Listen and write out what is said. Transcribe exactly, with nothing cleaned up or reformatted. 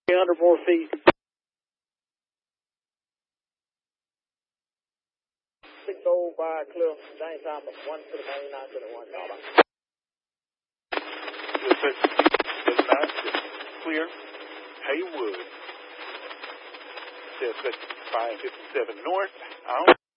three hundred more feet. Six oh by Cliff, James Thomas, one to the main, nine to the one dollar. Listen, it's nice, clear, Haywood, five fifty-seven north, out.